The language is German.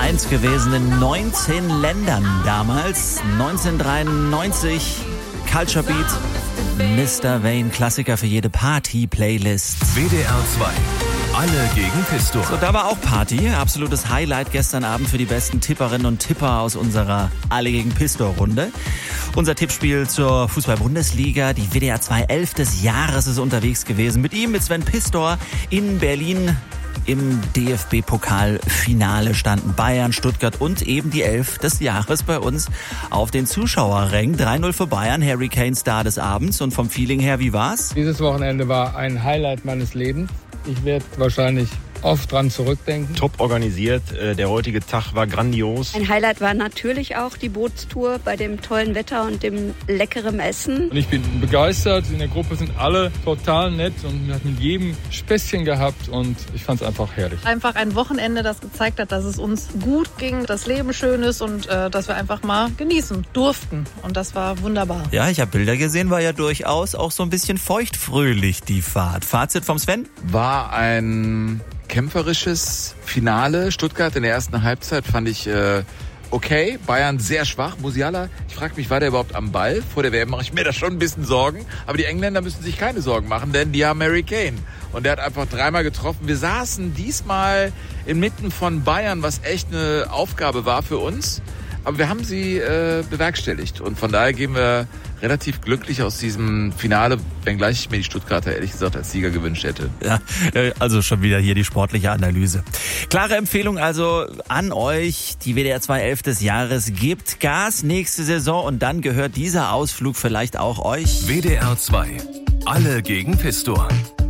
1 gewesen in 19 Ländern damals. 1993, Culture Beat, Mr. Vane, Klassiker für jede Party-Playlist. WDR 2. Alle gegen Pistor. So, da war auch Party. Absolutes Highlight gestern Abend für die besten Tipperinnen und Tipper aus unserer Alle gegen Pistor-Runde. Unser Tippspiel zur Fußball-Bundesliga. Die WDR 2 11 des Jahres ist unterwegs gewesen. Mit ihm, mit Sven Pistor in Berlin. Im DFB-Pokalfinale standen Bayern, Stuttgart und eben die 11 des Jahres bei uns auf den Zuschauerrängen. 3-0 für Bayern, Harry Kane Star des Abends. Und vom Feeling her, wie war's? Dieses Wochenende war ein Highlight meines Lebens. Ich werde wahrscheinlich oft dran zurückdenken. Top organisiert, der heutige Tag war grandios. Ein Highlight war natürlich auch die Bootstour bei dem tollen Wetter und dem leckeren Essen. Und ich bin begeistert, in der Gruppe sind alle total nett und hat mit jedem Späßchen gehabt und ich fand es einfach herrlich. Einfach ein Wochenende, das gezeigt hat, dass es uns gut ging, das Leben schön ist und dass wir einfach mal genießen durften und das war wunderbar. Ja, ich habe Bilder gesehen, war ja durchaus auch so ein bisschen feuchtfröhlich die Fahrt. Fazit vom Sven? War ein kämpferisches Finale. Stuttgart in der ersten Halbzeit fand ich okay. Bayern sehr schwach. Musiala, ich frage mich, war der überhaupt am Ball? Vor der WM mache ich mir da schon ein bisschen Sorgen. Aber die Engländer müssen sich keine Sorgen machen, denn die haben Harry Kane. Und der hat einfach dreimal getroffen. Wir saßen diesmal inmitten von Bayern, was echt eine Aufgabe war für uns. Aber wir haben sie bewerkstelligt. Und von daher gehen wir relativ glücklich aus diesem Finale, wenngleich ich mir die Stuttgarter ehrlich gesagt als Sieger gewünscht hätte. Ja, also schon wieder hier die sportliche Analyse. Klare Empfehlung also an euch, die WDR 2 11 des Jahres. Gebt Gas nächste Saison und dann gehört dieser Ausflug vielleicht auch euch. WDR 2. Alle gegen Pistor.